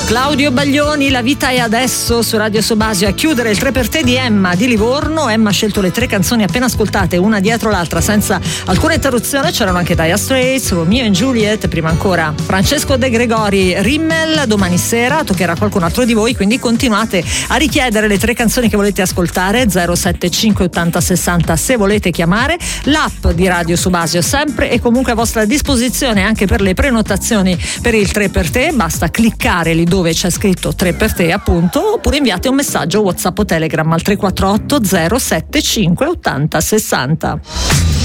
Claudio Baglioni, La vita è adesso su Radio Subasio. A chiudere il 3 per te di Emma di Livorno. Emma ha scelto le 3 canzoni appena ascoltate, una dietro l'altra senza alcuna interruzione. C'erano anche Dire Straits, Romeo and Juliet, prima ancora Francesco De Gregori, Rimmel. Domani sera toccherà qualcun altro di voi, quindi continuate a richiedere le 3 canzoni che volete ascoltare. 075 80 60 se volete chiamare. L'app di Radio Subasio sempre e comunque a vostra disposizione anche per le prenotazioni per il 3 per te. Basta cliccare lì dove c'è scritto 3 per te appunto, oppure inviate un messaggio WhatsApp o Telegram al 348 075 80 60.